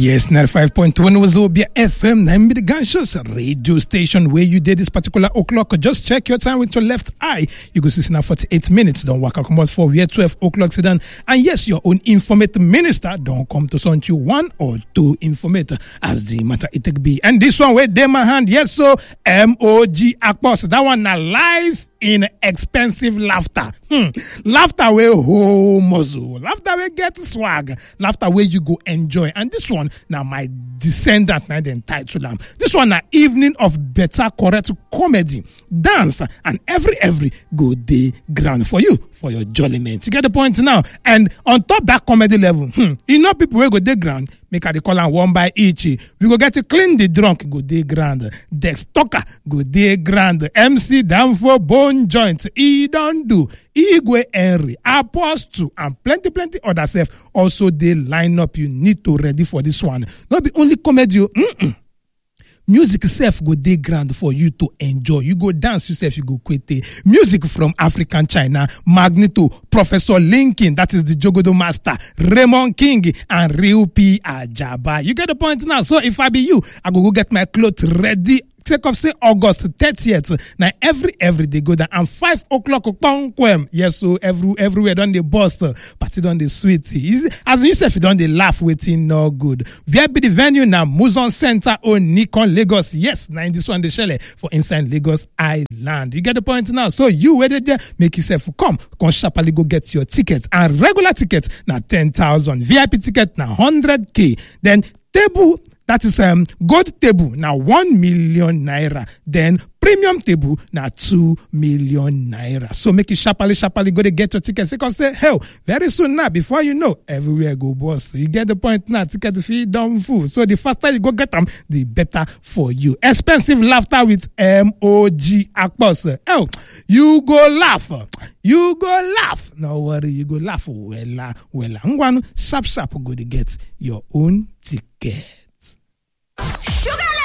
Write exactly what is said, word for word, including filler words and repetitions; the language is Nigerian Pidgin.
Yes, ninety-five point one was Obia F M, nine be the Ganshos radio station where you did this particular o'clock. Just check your time with your left eye. You go see now forty-eight minutes. Don't walk out for we are twelve o'clock sedan. And yes, your own informative minister don't come to send you one or two informator as the matter it take be. And this one where they my hand, yes, so M O G Akpos. That one now live in expensive laughter. Hmm. Laughter where whole muzzle. Laughter where get swag. Laughter where you go enjoy. And this one, now my descendant, now the entitled them. This one, now evening of better correct comedy, dance, and every, every good day ground for you, for your jolliment. You get the point now? And on top that comedy level, hmm, you know people will go day ground, make a call and one by each. We go get to clean the drunk, go day grand. Dex Talker, go day grand. M C Danfo, Bone Joint, E don't do. Igwe Henry, Apostle, and plenty, plenty other stuff. Also, they line up. You need to ready for this one. Not be only comedy. Mm-mm. Music self go day grand for you to enjoy. You go dance yourself, you go quit. Music from African China, Magneto, Professor Lincoln, that is the Jogodo Master, Raymond King, and Real P. Ajaba. You get the point now. So if I be you, I go go get my clothes ready. Take off say August thirtieth. Now every every day go down and five o'clock quem. Yes, so every everywhere done the bust, party done the sweet. As you say, if you done the laugh waiting no good. Where be the venue now? Muzon Center on Nikon Lagos. Yes, now in this one the shell for inside Lagos Island. You get the point now. So you waited there, make yourself come. Come sharply go get your ticket. And regular ticket now ten thousand. V I P ticket now one hundred K. Then table. That is um gold table now one million naira. Then premium table now two million naira. So make it sharply, sharply go to get your tickets. Because say, hell, very soon now, before you know, everywhere go boss. You get the point now. Ticket fee down full. So the faster you go get them, the better for you. Expensive laughter with M O G Akpos. Hell, you go laugh. You go laugh. No worry, you go laugh. Wella, wella. Ngwanu, sharp, sharp go to get your own ticket. Sugar